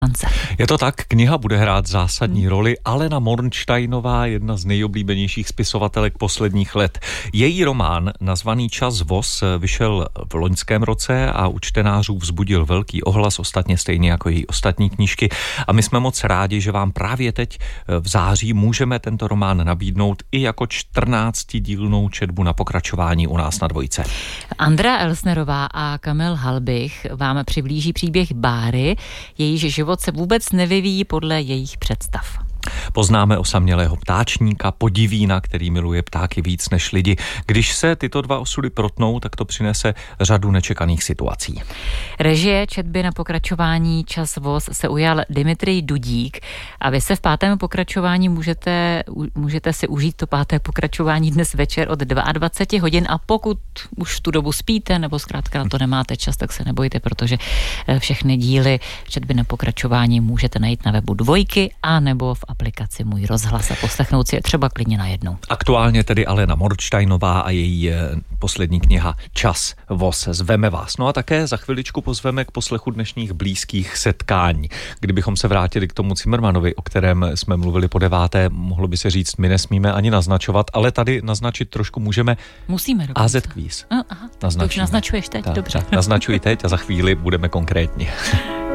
konce. Je to tak, kniha bude hrát zásadní roli. Alena Mornsteinová, jedna z nejoblíbenějších spisovatelek posledních let. Její román, nazvaný Čas voz, vyšel v loňském roce a u čtenářů vzbudil velký ohlas, ostatně stejně jako její ostatní knížky. A my jsme moc rádi, že vám právě teď v září můžeme tento román nabídnout i jako 14dílnou četbu na pokračování u nás na Dvojce. Andrea Elsnerová a Kamil Halbich vám přiblíží příběh Báry, jejíž život se vůbec nevyvíjí podle jejich představ. Poznáme osamělého ptáčníka, podivína, který miluje ptáky víc než lidi. Když se tyto dva osudy protnou, tak to přinese řadu nečekaných situací. Režie četby na pokračování Čas voz se ujal Dimitrij Dudík a vy se v pátém pokračování můžete si užít to páté pokračování dnes večer od 22 hodin a pokud už v tu dobu spíte nebo zkrátka na to nemáte čas, tak se nebojte, protože všechny díly četby na pokračování můžete najít na webu Dvojky a nebo v aplikaci Můj rozhlas a poslechnout si je třeba klidně najednou. Aktuálně tedy Alena Mornsteinová a její poslední kniha Čas voz. Zveme vás. No a také za chviličku pozveme k poslechu dnešních blízkých setkání. Kdybychom se vrátili k tomu Cimrmanovi, o kterém jsme mluvili po 9., mohlo by se říct, my nesmíme ani naznačovat, ale tady naznačit trošku můžeme. Musíme dokonce. AZ Kvíz. To už naznačuješ teď, tak, dobře. Tak, naznačuji teď a za chvíli budeme konkrétní.